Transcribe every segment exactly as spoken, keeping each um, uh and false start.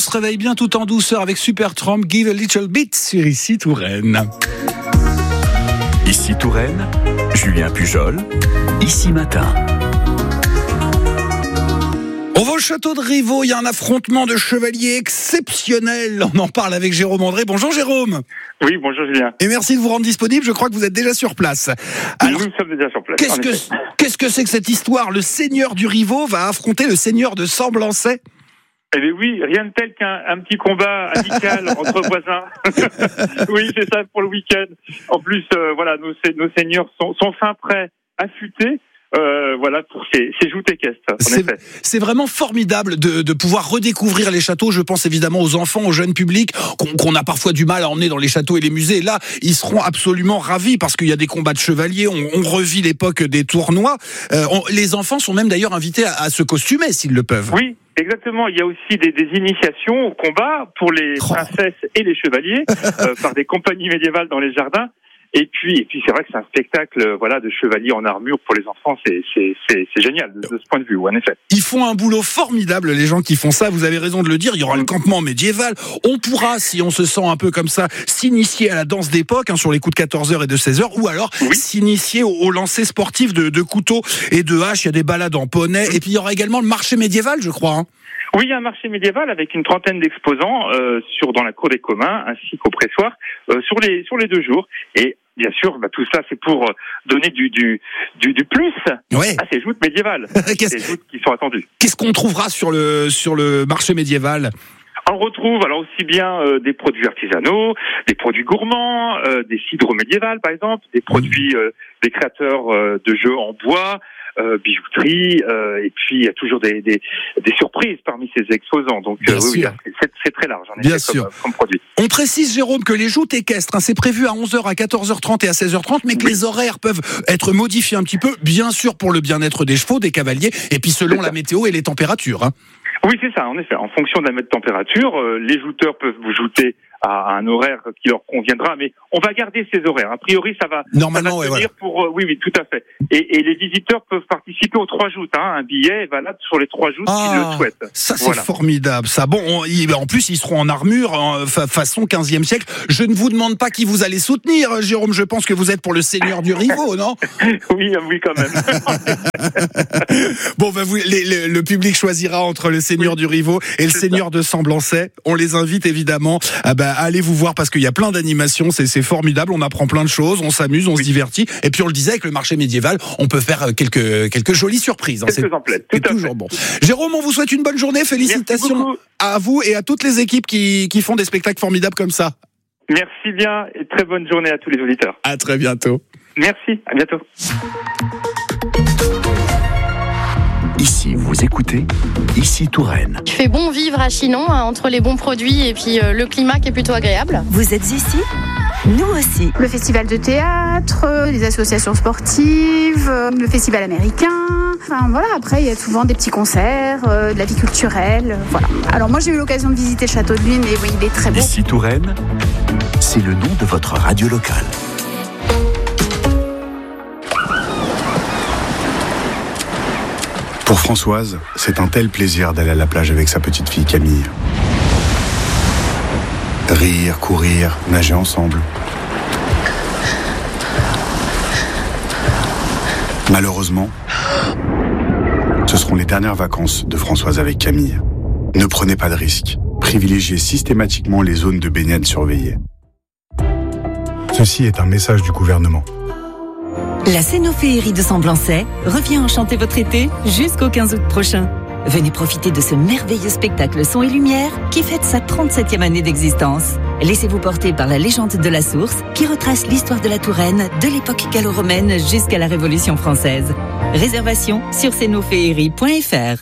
se réveille bien tout en douceur avec Supertramp, Give a Little Bit sur Ici Touraine. Ici Touraine, Julien Pujol, Ici Matin. On va au château de Rivaux, il y a un affrontement de chevaliers exceptionnel. On en parle avec Jérôme André. Bonjour Jérôme. Oui, bonjour Julien. Et merci de vous rendre disponible, je crois que vous êtes déjà sur place. Alors, nous sommes déjà sur place. Qu'est-ce que, qu'est-ce que c'est que cette histoire ? Le seigneur du Rivaux va affronter le seigneur de Semblançay ? Eh bien oui, rien de tel qu'un un petit combat amical entre voisins. Oui, c'est ça pour le week-end. En plus, euh, voilà, nos, nos seigneurs sont, sont fin prêts, affûtés. Euh, voilà pour ces, ces joutes équestres. En c'est, effet. c'est vraiment formidable de, de pouvoir redécouvrir les châteaux. Je pense évidemment aux enfants, aux jeunes publics qu'on, qu'on a parfois du mal à emmener dans les châteaux et les musées. Là, ils seront absolument ravis parce qu'il y a des combats de chevaliers. On, on revit l'époque des tournois. Euh, on, les enfants sont même d'ailleurs invités à, à se costumer s'ils le peuvent. Oui. Exactement, il y a aussi des, des initiations au combat pour les oh. princesses et les chevaliers euh, par des compagnies médiévales dans les jardins. Et puis, et puis c'est vrai que c'est un spectacle, voilà, de chevaliers en armure pour les enfants, c'est, c'est, c'est, c'est génial de, de ce point de vue, en effet. Ils font un boulot formidable, les gens qui font ça. Vous avez raison de le dire. Il y aura le campement médiéval. On pourra, si on se sent un peu comme ça, s'initier à la danse d'époque, hein, sur les coups de quatorze heures et de seize heures, ou alors oui. s'initier au, au lancer sportif de, de couteaux et de haches. Il y a des balades en poney. Et puis il y aura également le marché médiéval, je crois. Hein. Oui, il y a un marché médiéval avec une trentaine d'exposants euh, sur dans la cour des communs ainsi qu'au pressoir euh, sur les sur les deux jours. Et bien sûr, bah, tout ça c'est pour donner du du du, du plus ouais. à ces joutes médiévales, ces joutes qui sont attendues. Qu'est-ce qu'on trouvera sur le sur le marché médiéval ? On retrouve alors aussi bien euh, des produits artisanaux, des produits gourmands, euh, des cidres médiévales par exemple, des produits euh, des créateurs euh, de jeux en bois. Euh, bijouterie, euh, et puis il y a toujours des, des, des surprises parmi ces exposants. Donc euh, oui, oui, c'est, c'est très large en Bien effet sûr. Comme, comme produit. On précise, Jérôme, que les joutes équestres, hein, c'est prévu à onze heures, à quatorze heures trente et à seize heures trente, mais que oui. les horaires peuvent être modifiés un petit peu, bien sûr pour le bien-être des chevaux, des cavaliers, et puis selon la météo et les températures. Hein. Oui, c'est ça, en effet. En fonction de la température, euh, les jouteurs peuvent vous jouter à un horaire qui leur conviendra, mais on va garder ces horaires. A priori, ça va, Normalement, ça va ouais, tenir voilà. pour. Euh, oui, oui, tout à fait. Et, et les visiteurs peuvent participer aux trois joutes. Hein. Un billet est valable sur les trois joutes ah, s'ils le souhaitent. Ça, c'est voilà. formidable. Ça, bon, on, il, en plus, ils seront en armure, en, fa, façon quinzième siècle. Je ne vous demande pas qui vous allez soutenir, Jérôme. Je pense que vous êtes pour le seigneur du Rivaux, non ? Oui, oui, quand même. Bon, ben, vous, les, les, le public choisira entre le seigneur oui. du Rivaux et le c'est seigneur ça. de Semblançay. On les invite évidemment à, ben, à aller vous voir parce qu'il y a plein d'animations, c'est, c'est formidable, on apprend plein de choses, on s'amuse, on oui. se divertit, et puis on le disait, avec le marché médiéval, on peut faire quelques, quelques jolies surprises. Hein. Quelques emplettes, tout c'est à toujours fait. bon. Jérôme, on vous souhaite une bonne journée, félicitations à vous et à toutes les équipes qui, qui font des spectacles formidables comme ça. Merci bien, et très bonne journée à tous les auditeurs. À très bientôt. Merci, à bientôt. Ici, vous écoutez Ici Touraine. Il fait bon vivre à Chinon, hein, entre les bons produits et puis euh, le climat qui est plutôt agréable. Vous êtes ici ? Nous aussi. Le festival de théâtre, les associations sportives, le festival américain. Enfin voilà, après il y a souvent des petits concerts, euh, de la vie culturelle, euh, voilà. Alors moi j'ai eu l'occasion de visiter le château de Luynes et oui, il est très beau. Ici Touraine, c'est le nom de votre radio locale. Pour Françoise, c'est un tel plaisir d'aller à la plage avec sa petite fille Camille. Rire, courir, nager ensemble. Malheureusement, ce seront les dernières vacances de Françoise avec Camille. Ne prenez pas de risques. Privilégiez systématiquement les zones de baignade surveillées. Ceci est un message du gouvernement. La Cénoféerie de Semblançay revient enchanter votre été jusqu'au quinze août prochain. Venez profiter de ce merveilleux spectacle son et lumière qui fête sa trente-septième année d'existence. Laissez-vous porter par la légende de la source qui retrace l'histoire de la Touraine de l'époque gallo-romaine jusqu'à la Révolution française. Réservation sur cénoféerie point f r.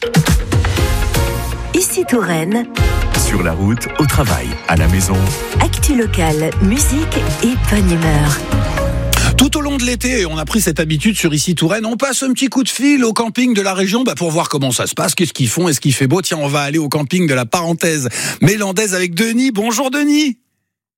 Ici Touraine. Sur la route, au travail, à la maison. Actu locale, musique et bonne humeur. Tout au long de l'été, on a pris cette habitude sur Ici Touraine, on passe un petit coup de fil au camping de la région bah, pour voir comment ça se passe, qu'est-ce qu'ils font, est-ce qu'il fait beau. Tiens, on va aller au camping de la Parenthèse mélandaise avec Denis. Bonjour Denis.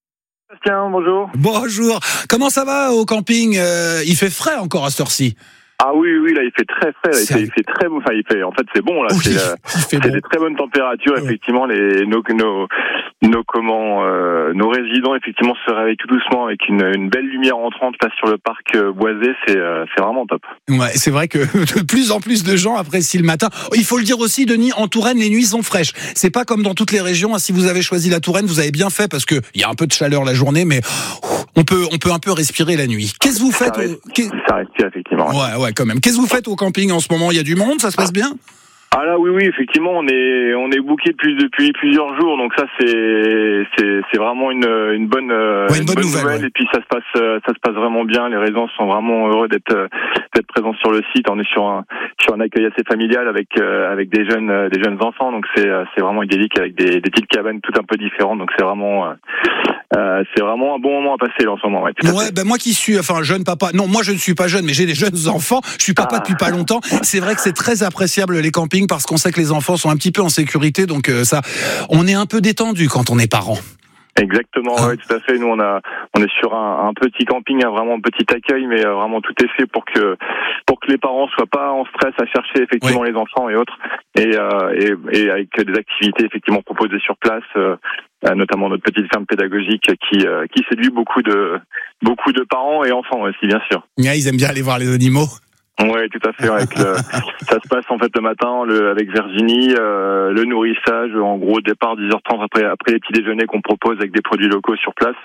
Bastien, bonjour. Bonjour. Comment ça va au camping ? euh, Il fait frais encore à cette heure-ci ? Ah oui, oui, là il fait très frais, là, il, fait, il fait très beau, enfin il fait, en fait c'est bon là, oui, c'est, euh, c'est bon. Des très bonnes températures, ouais. Effectivement, les nos nos nos comment euh, nos résidents effectivement se réveillent tout doucement avec une, une belle lumière entrante là sur le parc euh, boisé, c'est euh, c'est vraiment top. Ouais, c'est vrai que de plus en plus de gens apprécient le matin. Il faut le dire aussi, Denis, en Touraine les nuits sont fraîches. C'est pas comme dans toutes les régions. Hein, si vous avez choisi la Touraine, vous avez bien fait parce que il y a un peu de chaleur la journée, mais on peut on peut un peu respirer la nuit. Qu'est-ce que vous faites? Ça, reste, au... ça respire effectivement. Ouais, ouais, ouais, quand même. Qu'est-ce que vous faites au camping en ce moment? Il y a du monde, ça se passe bien? Ah là oui oui effectivement on est on est booké depuis depuis plusieurs jours, donc ça c'est c'est c'est vraiment une une bonne ouais, une, une bonne, bonne nouvelle, nouvelle ouais. Et puis ça se passe ça se passe vraiment bien, les résidents sont vraiment heureux d'être d'être présents sur le site. On est sur un sur un accueil assez familial avec euh, avec des jeunes des jeunes enfants, donc c'est c'est vraiment idyllique avec des des petites cabanes toutes un peu différentes, donc c'est vraiment euh, c'est vraiment un bon moment à passer là, en ce moment. Ouais, ouais ben moi qui suis enfin jeune papa, non moi je ne suis pas jeune mais j'ai des jeunes enfants, je suis papa ah. depuis pas longtemps. C'est vrai que c'est très appréciable les campings parce qu'on sait que les enfants sont un petit peu en sécurité, donc euh, ça, on est un peu détendu quand on est parent. Exactement, ah. Oui, tout à fait. Nous, on a, on est sur un, un petit camping, un vraiment petit accueil, mais vraiment tout est fait pour que, pour que les parents soient pas en stress à chercher effectivement oui. les enfants et autres, et, euh, et, et avec des activités effectivement proposées sur place, euh, notamment notre petite ferme pédagogique qui, euh, qui séduit beaucoup de, beaucoup de parents et enfants aussi, bien sûr. Yeah, ils aiment bien aller voir les animaux. Oui, tout à fait. Avec le, ça se passe en fait le matin le, avec Virginie, euh, le nourrissage, en gros départ dix heures trente après après les petits déjeuners qu'on propose avec des produits locaux sur place.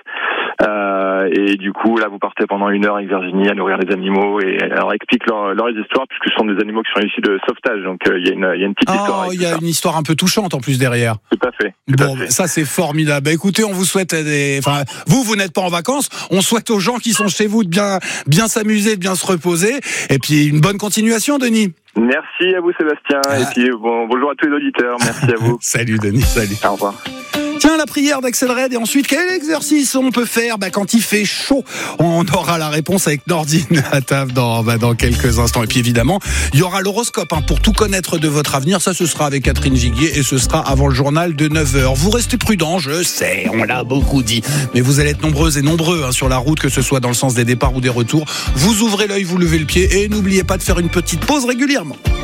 Euh, et du coup là vous partez pendant une heure avec Virginie à nourrir les animaux et alors explique leur, leurs histoires puisque ce sont des animaux qui sont issus de sauvetage, donc il euh, y a une il y a une petite oh, histoire. Il y a une histoire un peu touchante en plus derrière. Tout à fait. Tout bon, à fait. Ça c'est formidable. Bah, écoutez, on vous souhaite des, enfin vous vous n'êtes pas en vacances, on souhaite aux gens qui sont chez vous de bien bien s'amuser, de bien se reposer, et puis une bonne continuation. Denis. Merci à vous Sébastien ah. Et puis bon, bonjour à tous les auditeurs, merci à vous. Salut Denis, salut. Au revoir. Tiens, la prière d'Axel Red et ensuite quel exercice on peut faire bah, quand il fait chaud? On aura la réponse avec Nordine à table dans, bah, dans quelques instants. Et puis évidemment, il y aura l'horoscope hein, pour tout connaître de votre avenir. Ça, ce sera avec Catherine Giguier et ce sera avant le journal de neuf heures. Vous restez prudents, je sais, on l'a beaucoup dit. Mais vous allez être nombreuses et nombreux hein, sur la route, que ce soit dans le sens des départs ou des retours. Vous ouvrez l'œil, vous levez le pied et n'oubliez pas de faire une petite pause régulièrement.